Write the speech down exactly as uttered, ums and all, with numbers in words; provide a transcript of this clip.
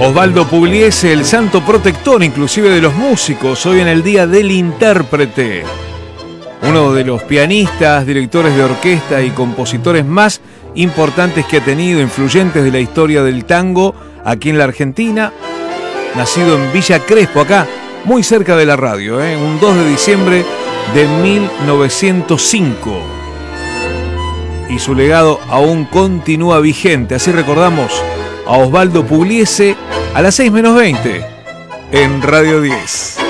Osvaldo Pugliese, el santo protector inclusive de los músicos, hoy en el Día del Intérprete. Uno de los pianistas, directores de orquesta y compositores más importantes que ha tenido, influyentes de la historia del tango aquí en la Argentina. Nacido en Villa Crespo, acá, muy cerca de la radio, ¿eh? Un dos de diciembre de mil novecientos cinco. Y su legado aún continúa vigente. Así recordamos a Osvaldo Pugliese a las seis menos veinte en Radio diez.